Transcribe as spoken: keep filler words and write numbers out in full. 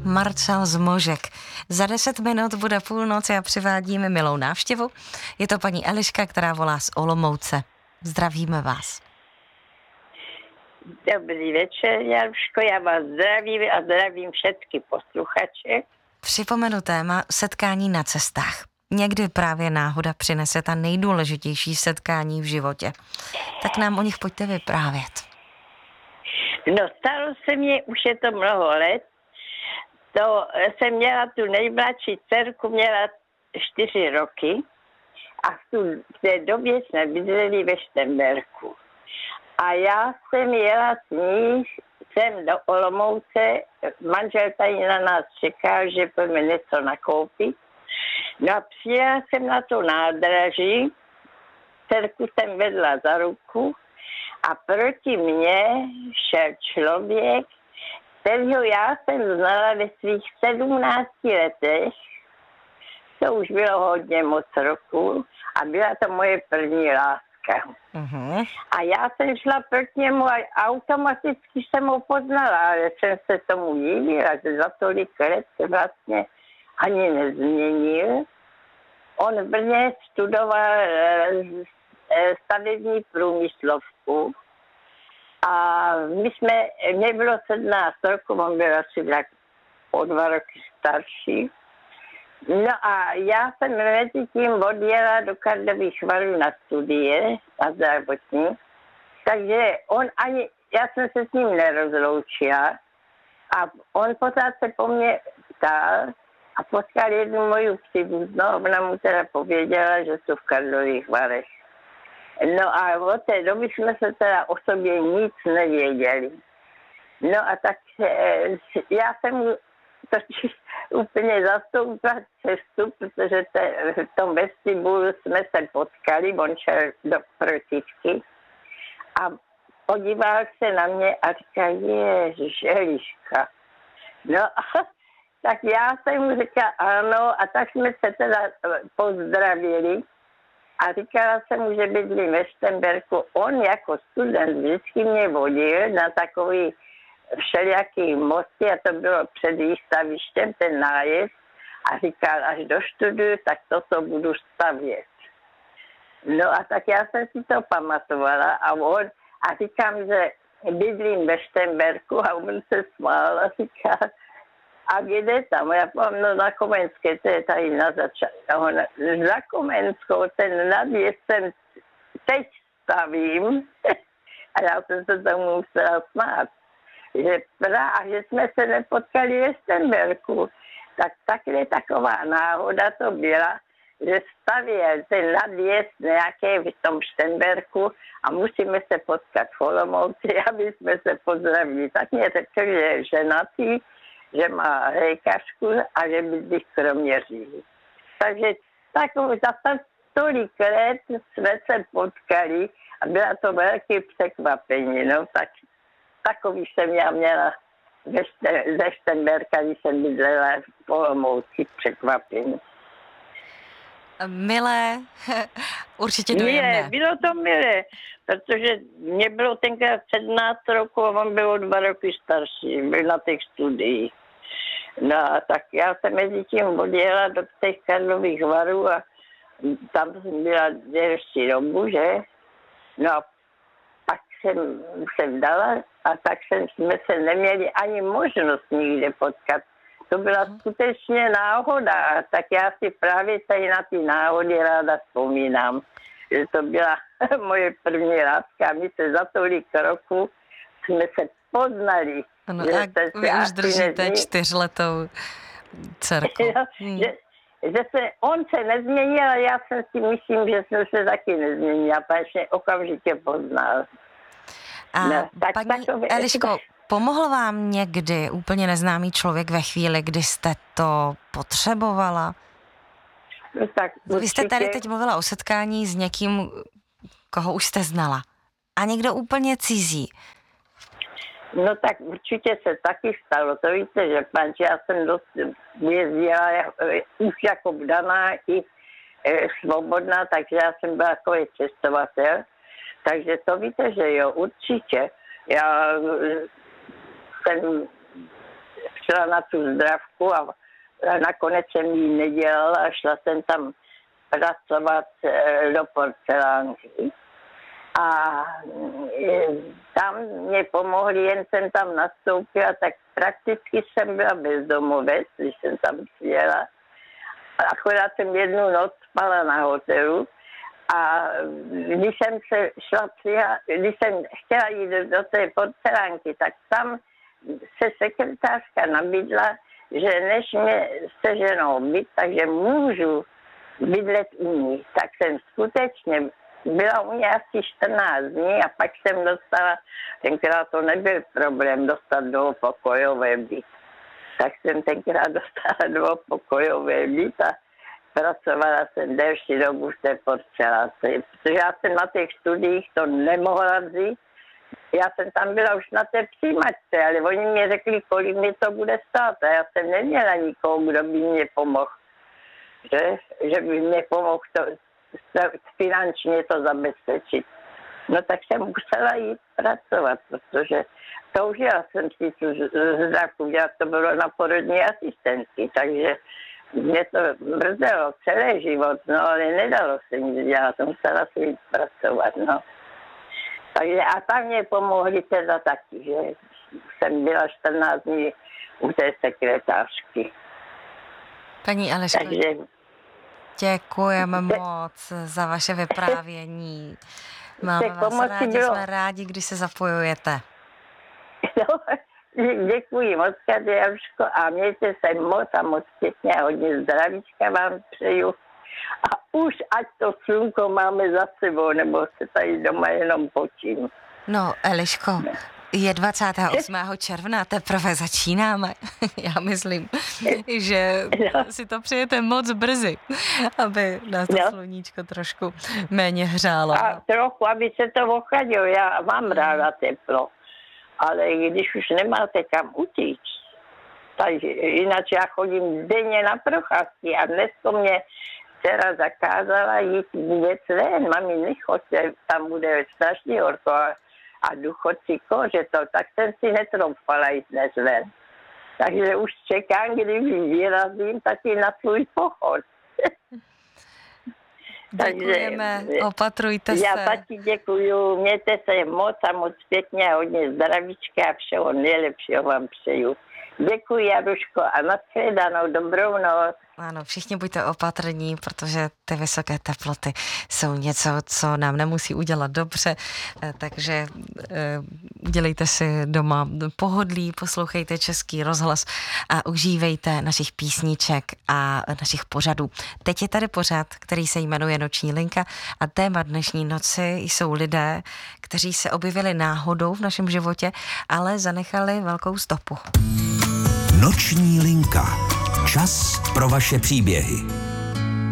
Marcel z Možek. Za deset minut bude půlnoc a přivádíme milou návštěvu. Je to paní Eliška, která volá z Olomouce. Zdravíme vás. Dobrý večer, Jaruško, já vás zdravím a zdravím všechny posluchače. Připomenu téma setkání na cestách. Někdy právě náhoda přinese ta nejdůležitější setkání v životě. Tak nám o nich pojďte vyprávět. No, stalo se mně, už je to mnoho let. To jsem měla tu nejmladší dcerku, měla čtyři roky a v, tu, v té době jsme bydleli ve Štemberku. A já jsem jela s ní sem do Olomouce, manžel tady na nás čekal, že půjdeme něco nakoupit. No a přijela jsem na to nádraží, dcerku jsem vedla za ruku a proti mně šel člověk, kterýho já jsem znala ve svých sedmnácti letech, to už bylo hodně moc roku a byla to moje první láska. Uh-huh. A já jsem šla proti němu a automaticky jsem ho poznala, ale jsem se tomu divila, že za tolik let se vlastně ani nezměnil. On v Brně studoval stavební průmyslovku a my jsme, mě bylo sedmnáct roku, on byl asi tak o dva roky starší. No a já jsem mezi tím odjela do Karlových Varů na studie, na zdravotní, takže on ani, já jsem se s ním nerozloučila a on pořád se po mně ptal a potkal jednu moju příbuznou, ona mu teda pověděla, že jsou v Karlových Varech. No a od té doby jsme se teda o sobě nic nevěděli. No a tak já jsem mu totiž úplně zastoupila cestu, protože te, v tom vestibulu jsme se potkali, on šel do protisky a podíval se na mě a říkal, ježiš, Eliška. No a tak já jsem mu říkala ano a tak jsme se teda pozdravili a říkala jsem mu, že bydlím ve Štemberku. On jako student vždycky mě vodil na takový všelijaký mosty a to bylo před výstavištěm, ten nájezd a říkal, až doštuduju, tak toto budu stavět. No a tak já jsem si to pamatovala a on, a říkám, že bydlím ve Štemberku a on se smál a říká, a kde tam? Já mám no, na Komenské, to je tady na začátku. Za Komenskou ten nadjezd jsem teď stavím a já jsem se tomu musela smát. Že pra, že jsme se nepotkali ve Štemberku. Tak takhle taková náhoda to byla, že stavěl ten nadjezd nějaké v tom Štemberku a musíme se potkat v Olomouci, aby jsme se pozdravili. Tak mě řekl, že je ženatý, že má hejkařku a že bydlí v Kroměříži. Takže takový, za tolik let jsme se potkali a byla to velké překvapení. No tak takový jsem já měla ze Štemberka, když jsem bydlela v Olomouci, překvapení. Milé, určitě dojemné. Milé, bylo to milé, protože mě bylo tenkrát sedmnáct roku a on byl o dva roky starší, byl na těch studiích. No a tak já jsem mezi tím odjela do těch Karlových Varů a tam jsem byla delší dobu, že? No a pak jsem se vdala a tak jsem, jsme se neměli ani možnost nikde potkat. To byla skutečně náhoda, tak já si právě tady na ty náhody ráda vzpomínám, že to byla moje první láska a my se za tolik roku jsme se poznali. Ano, a vy už držíte nezmi... čtyřletou dcerku. Hmm. že, že se, on se nezměnil, ale já jsem si myslím, že jsem se taky nezměnila, protože okamžitě poznal. A no, tak, paní takové... Eliško, pomohl vám někdy úplně neznámý člověk ve chvíli, kdy jste to potřebovala? No, tak určitě... Vy jste tady teď mluvila o setkání s někým, koho už jste znala. A někdo úplně cizí. No tak určitě se taky stalo. To víte, že panč, já jsem dost jezdila už jako vdaná i e, svobodná, takže já jsem byla takový cestovatel. Takže to víte, že jo, určitě. Já jsem šla na tu zdravku a nakonec jsem ji nedělala a šla jsem tam pracovat do porcelánky. A tam mě pomohli, jen jsem tam nastoupila, tak prakticky jsem byla bezdomovec, když jsem tam přijela. Akorát jsem jednu noc spala na hotelu a když jsem se šla přijela, když jsem chtěla jít do, do té porcelánky, tak tam se sekretářka nabídla, že než mě seženou byt, takže můžu bydlet u ní. Tak jsem skutečně byla u mě asi čtrnáct dní a pak jsem dostala, tenkrát to nebyl problém dostat dvoupokojové byt. Tak jsem tenkrát dostala dvoupokojové byt a pracovala jsem delší dobu v té porcelánce, protože já jsem na těch studiích to nemohla vzít. Já jsem tam byla už na té přijímačce, ale oni mi řekli, kolik mi to bude stát a já jsem neměla nikoho, kdo by mě pomohl. Že, že by mě pomohl to, finančně to zabezpečit. No tak jsem musela jít pracovat, protože toužila jsem si tu zdravku dělat, to bylo na porodní asistentky, takže mě to mrzelo celý život, no ale nedalo se nic dělat, musela si jít pracovat, no. Takže a tam mě pomohli teda taky, že jsem byla čtrnáct dní u té sekretářky. Paní Eliško, takže děkujeme moc za vaše vyprávění. Máme vás rádi, bylo... jsme rádi, když se zapojujete. No, děkuji moc, Jaruško, a mějte se moc a moc pěkně a hodně zdravíčka vám přeju. A už ať to slunko máme za sebou, nebo se tady doma jenom počím. No, Eliško, je dvacátého osmého června, teprve začínáme. Já myslím, že no. si to přejete moc brzy, aby nás to no. sluníčko trošku méně hřálo. A trochu, aby se to ochladilo. Já mám ráda teplo, ale když už nemáte kam utíct, takže jinak já chodím denně na procházky a dneska mě dcera zakázala jít vůbec ven. Mami, nechoďte, tam bude strašně horko a, a důchodci kože to, tak jsem si netroufala jít dnes ven. Takže už čekám, když vyrazím taky na svůj pochod. Děkujeme, takže, opatrujte se. Já taky děkuju, mějte se moc a moc pěkně a hodně zdravíčka a všeho nejlepšího vám přeju. Děkuji, Jaruško, a nashledanou, dobrou noc. Ano, všichni buďte opatrní, protože ty vysoké teploty jsou něco, co nám nemusí udělat dobře, takže udělejte si doma pohodlí, poslouchejte Český rozhlas a užívejte našich písniček a našich pořadů. Teď je tady pořad, který se jmenuje Noční linka a téma dnešní noci jsou lidé, kteří se objevili náhodou v našem životě, ale zanechali velkou stopu. Noční linka. Čas pro vaše příběhy.